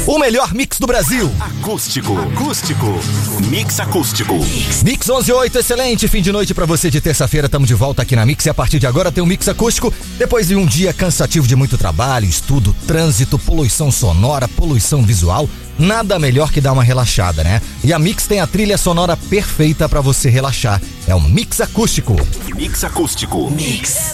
O melhor mix do Brasil. Acústico. Mix acústico. Mix 11:08, excelente fim de noite pra você de terça-feira. Tamo de volta aqui na Mix e a partir de agora tem um mix acústico. Depois de um dia cansativo de muito trabalho, estudo, trânsito, poluição sonora, poluição visual, nada melhor que dar uma relaxada, né? E a Mix tem a trilha sonora perfeita pra você relaxar. É o Mix Acústico. Mix acústico. Mix.